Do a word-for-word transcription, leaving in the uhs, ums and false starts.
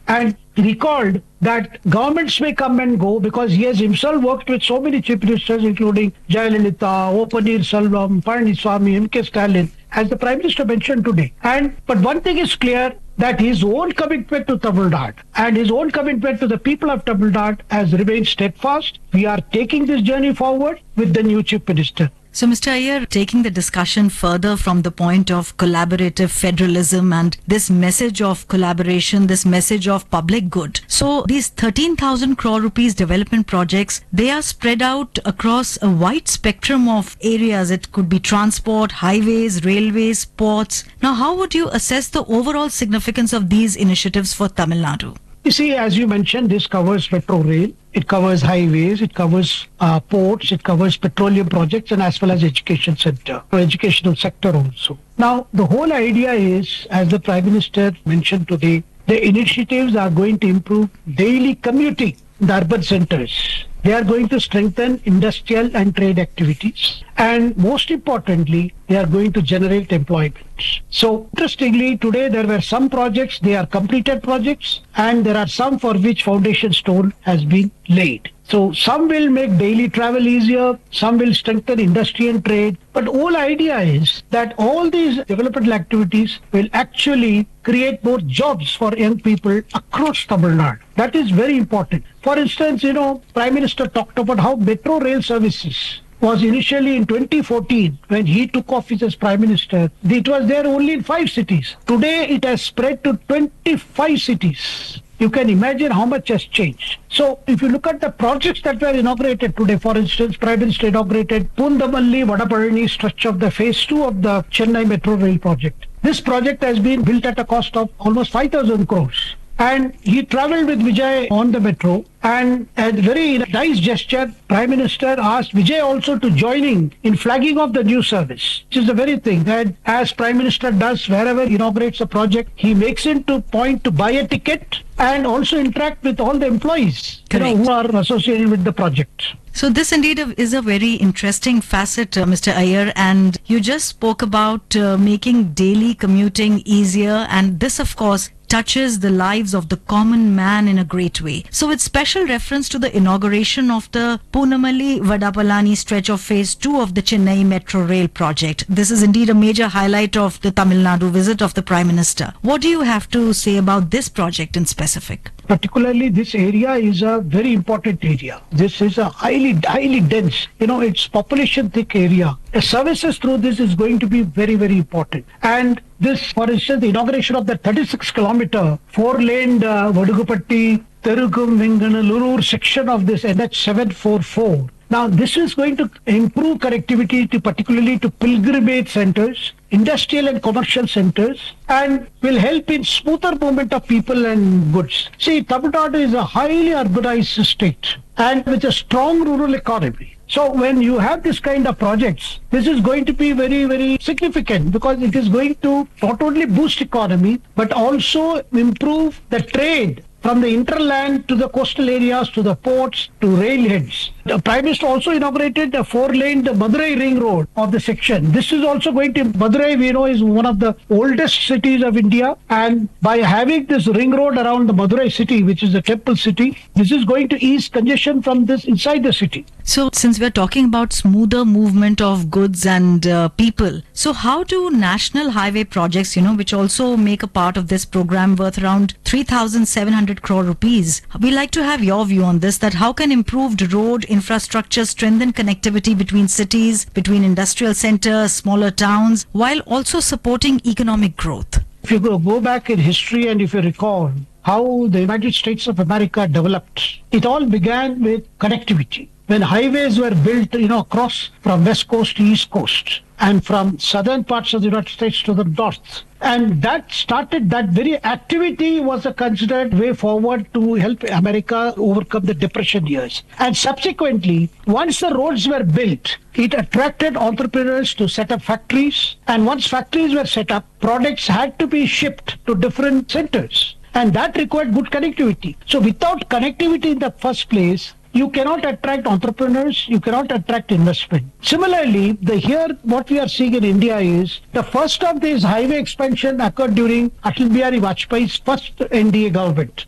And he recalled that governments may come and go because he has himself worked with so many chief ministers, including Jayalalitha, O. Paneerselvam, Palaniswamy, M K Stalin, as the Prime Minister mentioned today. And but one thing is clear, that his own commitment to Tamil Nadu and his own commitment to the people of Tamil Nadu has remained steadfast. We are taking this journey forward with the new Chief Minister. So, Mister Iyer, taking the discussion further from the point of collaborative federalism and this message of collaboration, this message of public good. So, these thirteen thousand crore rupees development projects, they are spread out across a wide spectrum of areas. It could be transport, highways, railways, ports. Now, how would you assess the overall significance of these initiatives for Tamil Nadu? You see, as you mentioned, this covers metro rail, it covers highways, it covers uh, ports, it covers petroleum projects, and as well as education center, or educational sector also. Now, the whole idea is, as the Prime Minister mentioned today, the initiatives are going to improve daily commuting in the urban centers. They are going to strengthen industrial and trade activities. And most importantly, they are going to generate employment. So interestingly, today there were some projects, they are completed projects, and there are some for which foundation stone has been laid. So some will make daily travel easier, some will strengthen industry and trade. But the whole idea is that all these developmental activities will actually create more jobs for young people across Tamil Nadu. That is very important. For instance, you know, Prime Minister talked about how metro rail services was initially in twenty fourteen, when he took office as Prime Minister, it was there only in five cities. Today it has spread to twenty-five cities. You can imagine how much has changed. So if you look at the projects that were inaugurated today, for instance, Prime Minister inaugurated Pundamalli Vadapalani stretch of the phase two of the Chennai Metro Rail project. This project has been built at a cost of almost five thousand crores. And he travelled with Vijay on the metro, and a very nice gesture, Prime Minister asked Vijay also to joining in flagging of the new service, which is the very thing that as Prime Minister does wherever he inaugurates a project, he makes it to point to buy a ticket and also interact with all the employees, you know, who are associated with the project. So this indeed is a very interesting facet, uh, Mister Iyer, and you just spoke about uh, making daily commuting easier, and this of course touches the lives of the common man in a great way. So with special reference to the inauguration of the Punamalli Vadapalani stretch of phase two of the Chennai Metro Rail project, this is indeed a major highlight of the Tamil Nadu visit of the Prime Minister. What do you have to say about this project in specific? Particularly, this area is a very important area. This is a highly, highly dense, you know, it's population thick area. The services through this is going to be very, very important. And this, for instance, the inauguration of the thirty-six kilometer four-laned uh, Vadugupatti, Terugum, Venganaluru section of this N H seven forty-four. Now, this is going to improve connectivity to particularly to pilgrimage centers, industrial and commercial centers, and will help in smoother movement of people and goods. See, Tamil Nadu is a highly urbanized state and with a strong rural economy. So when you have this kind of projects, this is going to be very, very significant because it is going to not only boost economy, but also improve the trade from the interland to the coastal areas, to the ports, to railheads. The Prime Minister also inaugurated a four-lane Madurai ring road of the section. This is also going to, Madurai we know is one of the oldest cities of India, and by having this ring road around the Madurai city, which is the temple city, this is going to ease congestion from this inside the city. So since we're talking about smoother movement of goods and uh, people, so how do national highway projects, you know, which also make a part of this program worth around three thousand seven hundred crore rupees, we like to have your view on this, that how can improved road infrastructure strengthen connectivity between cities, between industrial centers, smaller towns, while also supporting economic growth? If you go, go back in history and if you recall how the United States of America developed, it all began with connectivity. When highways were built, you know, across from west coast to east coast and from southern parts of the United States to the north. And that started, that very activity was a considered way forward to help America overcome the depression years. And subsequently, once the roads were built, it attracted entrepreneurs to set up factories. And once factories were set up, products had to be shipped to different centers. And that required good connectivity. So without connectivity in the first place, you cannot attract entrepreneurs, you cannot attract investment. Similarly, the here what we are seeing in India is the first of these highway expansion occurred during Atal Bihari Vajpayee's first N D A government.